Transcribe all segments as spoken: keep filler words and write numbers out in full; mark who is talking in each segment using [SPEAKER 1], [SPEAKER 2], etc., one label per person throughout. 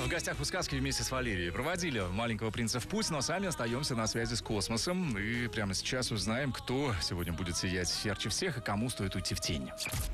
[SPEAKER 1] В гостях у сказки вместе с Валерией проводили «Маленького принца» в путь, но сами остаемся на связи с космосом. И прямо сейчас узнаем, кто сегодня будет сиять ярче всех и кому стоит уйти в тень.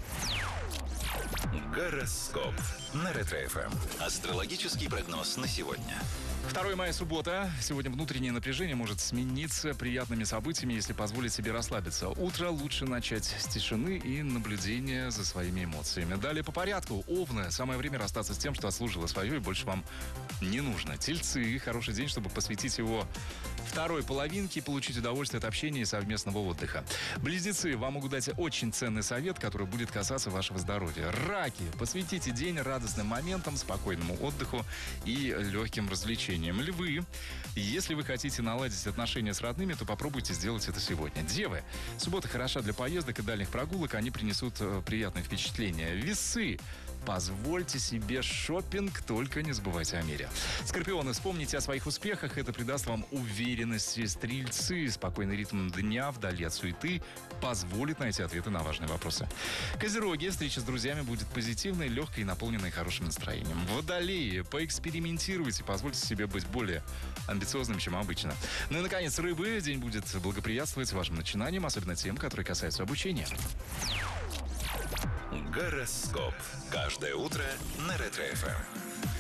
[SPEAKER 2] Гороскоп на Ретро-эф эм. Астрологический прогноз на сегодня.
[SPEAKER 1] второе мая, суббота. Сегодня внутреннее напряжение может смениться приятными событиями, если позволить себе расслабиться. Утро лучше начать с тишины и наблюдения за своими эмоциями. Далее по порядку. Овны. Самое время расстаться с тем, что отслужило свое и больше вам не нужно. Тельцы. Хороший день, чтобы посвятить его второй половинке и получить удовольствие от общения и совместного отдыха. Близнецы. Вам могут дать очень ценный совет, который будет касаться вашего здоровья. Раки. Посвятите день радостным моментам, спокойному отдыху и легким развлечениям. Львы. Если вы хотите наладить отношения с родными, то попробуйте сделать это сегодня. Девы. Суббота хороша для поездок и дальних прогулок. Они принесут приятные впечатления. Весы. Позвольте себе шопинг, только не забывайте о мере. Скорпионы. Вспомните о своих успехах. Это придаст вам уверенности. Стрельцы. Спокойный ритм дня вдали от суеты позволит найти ответы на важные вопросы. Козероги. Встреча с друзьями будет позитивной, легкой и наполненной хорошим настроением. Водолеи. Поэкспериментируйте. Позвольте себе быть более амбициозным, чем обычно. Ну и, наконец, рыбы. День будет благоприятствовать вашим начинаниям, особенно тем, которые касаются обучения.
[SPEAKER 2] Гороскоп. Каждое утро на Ретро-эф эм.